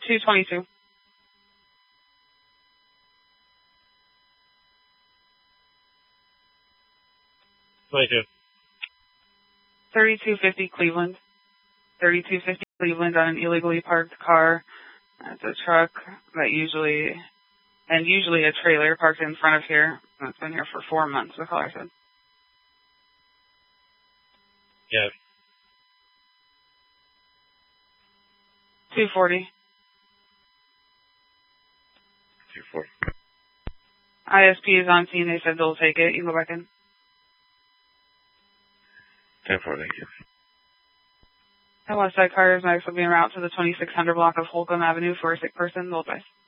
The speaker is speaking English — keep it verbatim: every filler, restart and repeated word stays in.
two twenty-two. twenty-two. thirty-two fifty Cleveland. thirty-two fifty Cleveland on an illegally parked car. That's a truck that usually, and usually a trailer parked in front of here. That's been here for four months, the caller said. Yeah. two forty. two forty. I S P is on scene. They said they'll take it. You can go back in. ten four, thank you. The West Side car is next will be en route to the twenty-six hundred block of Holcomb Avenue for a sick person. Hold by.